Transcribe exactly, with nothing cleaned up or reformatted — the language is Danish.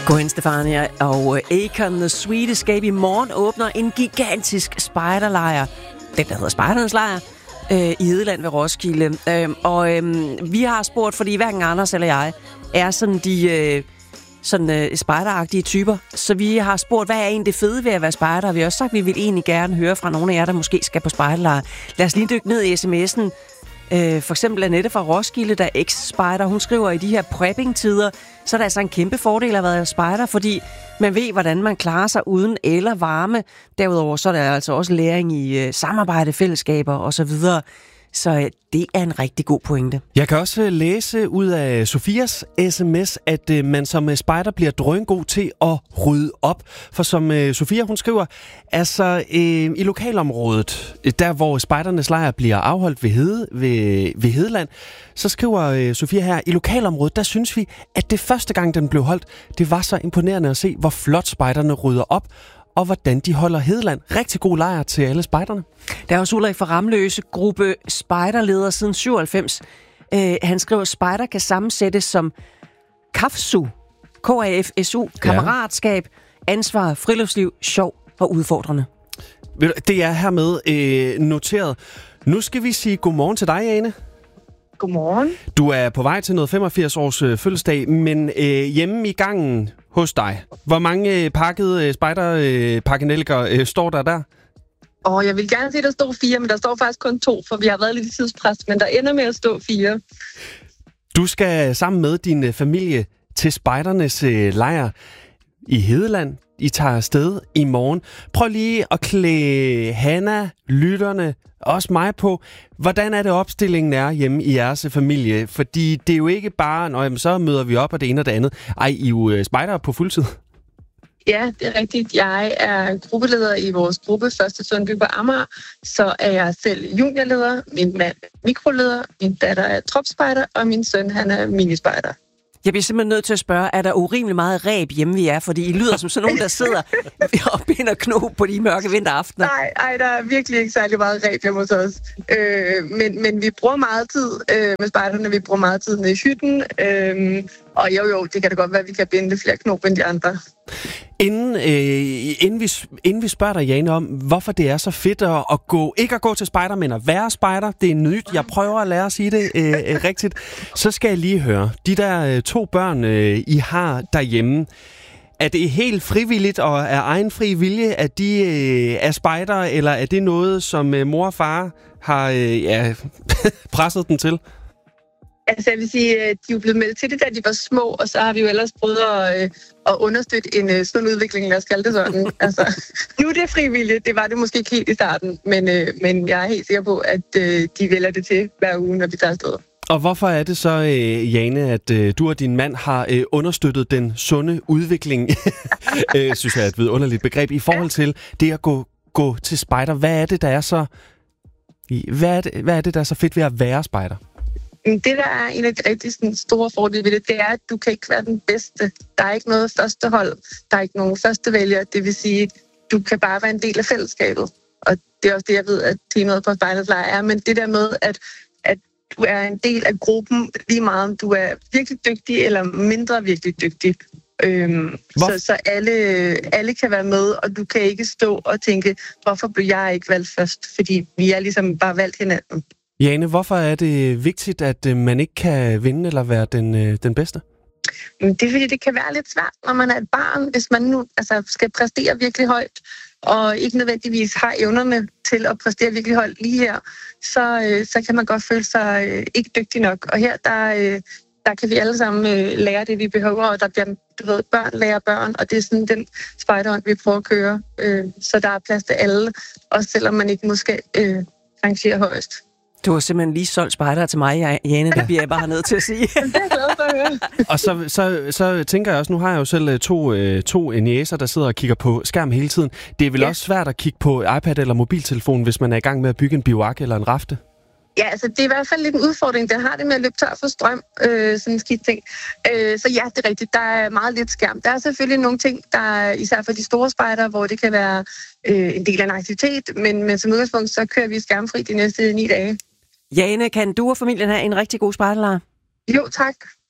Gwen Stefania og Akon The Sweet Escape. I morgen åbner en gigantisk spejderlejr. Den, der hedder Spejdernes Lejr, øh, i Hedeland ved Roskilde. Øh, og øh, vi har spurgt, fordi hverken Anders eller jeg er sådan de øh, sådan, øh, spejderagtige typer. Så vi har spurgt, hvad er egentlig det fede ved at være spejder? Vi har også sagt, at vi vil egentlig gerne høre fra nogle af jer, der måske skal på spejderlejr. Lad os lige dykke ned i sms'en. Øh, for eksempel Annette fra Roskilde, der er eks-spejder. Hun skriver, i de her prepping-tider, så er der altså en kæmpe fordel at være spejder, fordi man ved, hvordan man klarer sig uden el og varme. Derudover så er der altså også læring i øh, samarbejde, fællesskaber osv., så øh, det er en rigtig god pointe. Jeg kan også læse ud af Sofias sms, at øh, man som øh, spejder bliver drøngod til at rydde op. For som øh, Sofia, hun skriver, altså øh, i lokalområdet, der hvor spejdernes lejr bliver afholdt ved, Hede, ved, ved Hedeland, så skriver øh, Sofia her, i lokalområdet, der synes vi, at det første gang, den blev holdt, det var så imponerende at se, hvor flot spejderne rydder op, og hvordan de holder Hedeland. Rigtig god lejr til alle spejderne. Der er også Ulrik fra Ramløse, gruppe spejderleder siden syvoghalvfems. Øh, han skriver, at spejder kan sammensættes som KAFSU, K A F S U, kammeratskab, ansvar, friluftsliv, sjov og udfordrende. Det er hermed øh, noteret. Nu skal vi sige godmorgen til dig, Jane. Godmorgen. Du er på vej til noget femogfirs års øh, fødselsdag, men øh, hjemme i gangen hos dig, hvor mange øh, pakkede øh, spejderpakkenelliker øh, øh, står der der? Og jeg vil gerne se, at der står fire, men der står faktisk kun to, for vi har været lidt i tidspres, men der ender med at stå fire. Du skal sammen med din familie til spejdernes øh, lejr i Hedeland. I tager afsted i morgen. Prøv lige at klæde Hanna, lytterne, også mig på. Hvordan er det, opstillingen er hjemme i jeres familie? Fordi det er jo ikke bare, når jamen, så møder vi op og det ene og det andet. Ej, I er jo spejdere på fuldtid. Ja, det er rigtigt. Jeg er gruppeleder i vores gruppe Første Sundby på Amager. Så er jeg selv juniorleder, min mand mikroleder, min datter er tropspejder, og min søn han er minispejder. Jeg bliver simpelthen nødt til at spørge, er der urimelig meget ræb hjemme vi er? Fordi I lyder som sådan nogen, der sidder og binder knob på de mørke vinteraftener. Nej, ej, der er virkelig ikke særlig meget ræb hjemme hos os. Øh, men, men vi bruger meget tid øh, med spejderne. Vi bruger meget tid nede i hytten. Øh, og jo, jo, det kan da godt være, at vi kan binde flere knob end de andre. Inden, øh, inden, vi, inden vi spørger dig, Jane, om hvorfor det er så fedt at, at gå, ikke at gå til spejder, men at være spejder, det er nyt, jeg prøver at lære at sige det øh, øh, rigtigt, så skal jeg lige høre, de der øh, to børn, øh, I har derhjemme, er det helt frivilligt og af egen fri vilje, at de øh, er spejder, eller er det noget, som øh, mor og far har øh, ja, presset den til? Altså jeg vil sige, de er jo blevet meldt til det, da de var små, og så har vi jo ellers prøvet at, at understøtte en uh, sådan udvikling, lad os kalde det sådan. Altså, nu er det frivilligt, det var det måske ikke helt i starten, men, uh, men jeg er helt sikker på, at uh, de vælger det til hver uge, når vi tager afsted. Og hvorfor er det så, øh, Jane, at øh, du og din mand har øh, understøttet den sunde udvikling, øh, synes jeg er et vidunderligt begreb, i forhold til det at gå, gå til spejder. Hvad er det, der er så, hvad er det, hvad er det, der er så fedt ved at være spejder? Det, der er en af de rigtig sådan, store fordele ved det, det er, at du kan ikke være den bedste. Der er ikke noget førstehold. Der er ikke nogen førstevælger. Det vil sige, du kan bare være en del af fællesskabet. Og det er også det, jeg ved, at temaet på Spejdernes Lejr er. Men det der med, at, at du er en del af gruppen, lige meget om du er virkelig dygtig eller mindre virkelig dygtig. Øhm, så så alle, alle kan være med, og du kan ikke stå og tænke, hvorfor blev jeg ikke valgt først? Fordi vi er ligesom bare valgt hinanden. Jane, hvorfor er det vigtigt, at man ikke kan vinde eller være den, den bedste? Det er fordi, det kan være lidt svært, når man er et barn, hvis man nu altså, skal præstere virkelig højt, og ikke nødvendigvis har evnerne til at præstere virkelig højt lige her, så, så kan man godt føle sig ikke dygtig nok. Og her, der, der kan vi alle sammen lære det, vi behøver, og der bliver, du ved, børn lærer børn, og det er sådan den spejderånd, vi prøver at køre. Så der er plads til alle, også selvom man ikke måske rangerer højst. Du har simpelthen lige solgt spejdere til mig, Jane. Det bliver jeg bare nødt til at sige. Det er jeg glad for at høre. Og så, så, så tænker jeg også, nu har jeg jo selv to, to næser, der sidder og kigger på skærm hele tiden. Det er vel ja. også svært at kigge på iPad eller mobiltelefon, hvis man er i gang med at bygge en biwak eller en rafte? Ja, altså det er i hvert fald lidt en udfordring. Den har det med at løbe tør for strøm, øh, sådan en skidt ting. Øh, så ja, det er rigtigt. Der er meget lidt skærm. Der er selvfølgelig nogle ting, der især for de store spejdere, hvor det kan være øh, en del af en aktivitet, men, men som udgangspunkt, så kører vi skærmfri de næste ni dage. Jane, kan du og familien have en rigtig god spejderlejr? Jo, tak.